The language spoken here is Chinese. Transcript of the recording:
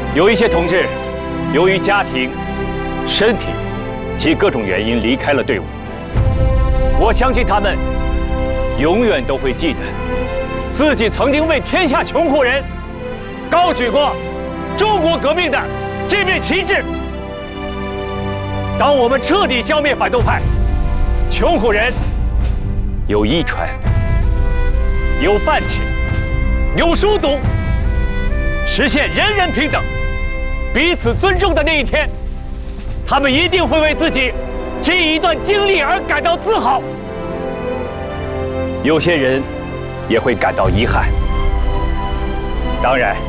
有一些同志，由于家庭、身体及各种原因离开了队伍。我相信他们永远都会记得，自己曾经为天下穷苦人高举过中国革命的这面旗帜。当我们彻底消灭反动派，穷苦人有衣穿，有饭吃，有书读，实现人人平等、彼此尊重的那一天，他们一定会为自己这一段经历而感到自豪。有些人也会感到遗憾，当然，